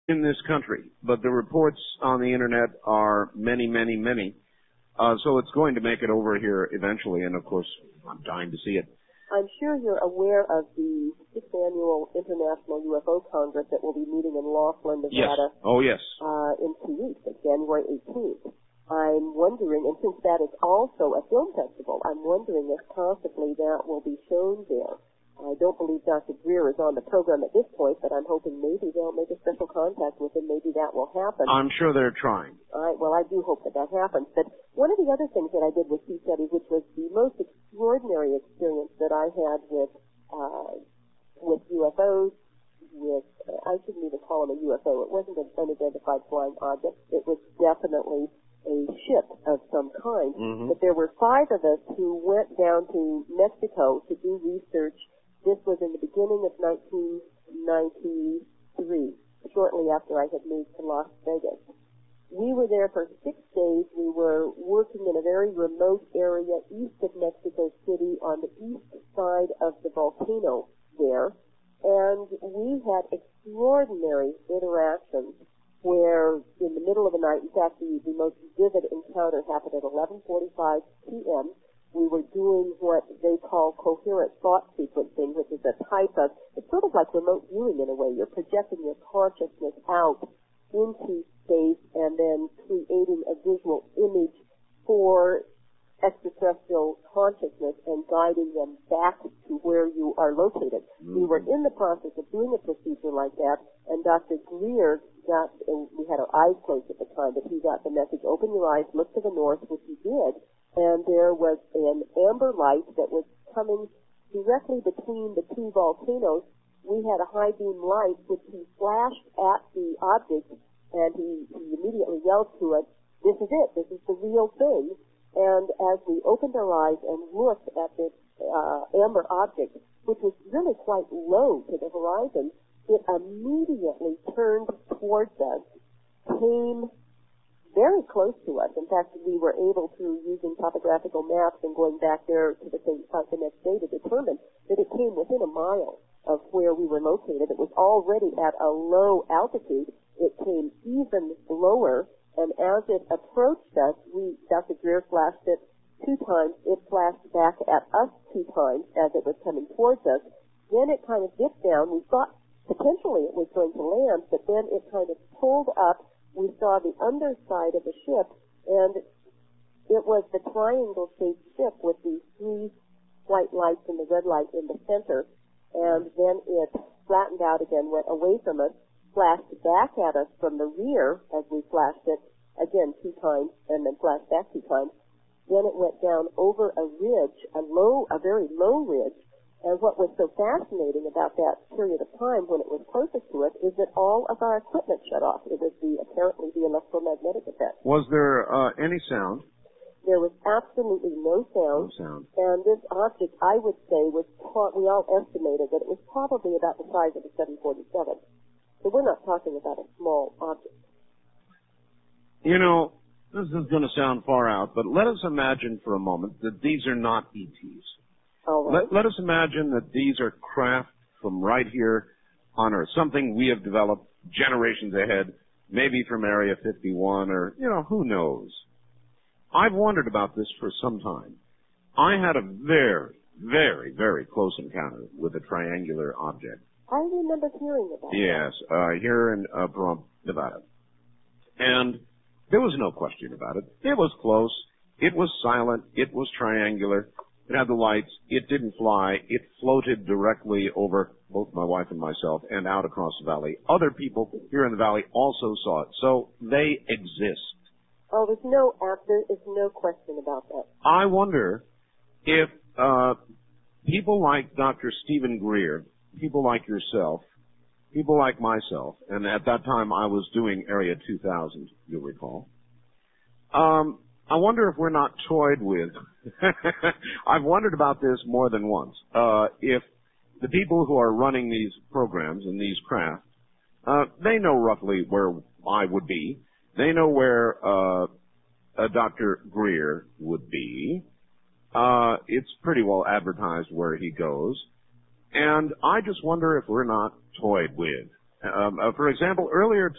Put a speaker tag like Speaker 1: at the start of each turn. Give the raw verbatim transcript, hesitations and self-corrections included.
Speaker 1: in this country, but the reports on the internet are many, many, many. Uh, so it's going to make it over here eventually, and of course, I'm dying to see it.
Speaker 2: I'm sure you're aware of the sixth Annual International U F O Congress that will be meeting in Laughlin, Nevada.
Speaker 1: Yes. Oh, yes.
Speaker 2: Uh, in two weeks, it's January eighteenth. I'm wondering, and since that is also a film festival, I'm wondering if possibly that will be shown there. I don't believe Doctor Greer is on the program at this point, but I'm hoping maybe they'll make a special contact with him. Maybe that will happen.
Speaker 1: I'm sure they're trying.
Speaker 2: All right, well, I do hope that that happens. But one of the other things that I did with Sea Studies, which was the most extraordinary experience that I had with uh, with U F Os, with, uh, I shouldn't even call them a U F O. It wasn't an unidentified flying object. It was definitely a ship of some kind.
Speaker 1: Mm-hmm.
Speaker 2: But there were five of us who went down to Mexico to do research. This was in the beginning of nineteen ninety-three, shortly after I had moved to Las Vegas. We were there for six days. We were working in a very remote area east of Mexico City on the east side of the volcano there. And we had extraordinary interactions where in the middle of the night, in fact, the, the most vivid encounter happened at eleven forty-five p.m., we were doing what they call coherent thought sequencing, which is a type of, it's sort of like remote viewing in a way. You're projecting your consciousness out into space and then creating a visual image for extraterrestrial consciousness and guiding them back to where you are located. Mm-hmm. We were in the process of doing a procedure like that, and Doctor Greer got, and we had our eyes closed at the time, but he got the message, open your eyes, look to the north, which he did. And there was an amber light that was coming directly between the two volcanoes. We had a high beam light which he flashed at the object, and he, he immediately yelled to us, this is it, this is the real thing. And as we opened our eyes and looked at this uh, amber object, which was really quite low to the horizon, it immediately turned towards us, came very close to us. In fact, we were able to, using topographical maps and going back there to the same spot the next day to determine that it came within a mile of where we were located. It was already at a low altitude. It came even lower, and as it approached us, we, Doctor Greer flashed it two times. It flashed back at us two times as it was coming towards us. Then it kind of dipped down. We thought potentially it was going to land, but then it kind of pulled up. We saw the underside of the ship, and it was the triangle-shaped ship with the three white lights and the red light in the center. And then it flattened out again, went away from us, flashed back at us from the rear as we flashed it, again two times, and then flashed back two times. Then it went down over a ridge, a low, a very low ridge. And what was so fascinating about that period of time when it was closest to us is that all of our equipment shut off. It was the apparently the electromagnetic effect.
Speaker 1: Was there uh, any sound?
Speaker 2: There was absolutely no sound.
Speaker 1: No sound.
Speaker 2: And this object, I would say, was pro- we all estimated that it was probably about the size of a seven forty-seven. So we're not talking about a small object.
Speaker 1: You know, this is going to sound far out, but let us imagine for a moment that these are not E Ts.
Speaker 2: Right.
Speaker 1: Let, let us imagine that these are craft from right here on Earth, something we have developed generations ahead, maybe from Area fifty-one or, you know, who knows. I've wondered about this for some time. I had a very, very, very close encounter with a triangular object.
Speaker 2: I remember hearing about it.
Speaker 1: Yes, uh, here in uh, Pahrump, Nevada. And there was no question about it. It was close. It was silent. It was triangular. It had the lights. It didn't fly. It floated directly over both my wife and myself and out across the valley. Other people here in the valley also saw it. So they exist.
Speaker 2: Oh, there's no, there is no question about that.
Speaker 1: I wonder if uh, people like Doctor Stephen Greer, people like yourself, people like myself, and at that time I was doing Area two thousand, you'll recall, um, I wonder if we're not toyed with. I've wondered about this more than once. Uh, if the people who are running these programs and these craft, uh, they know roughly where I would be. They know where uh, uh, Doctor Greer would be. Uh, it's pretty well advertised where he goes. And I just wonder if we're not toyed with. Um, uh, for example, earlier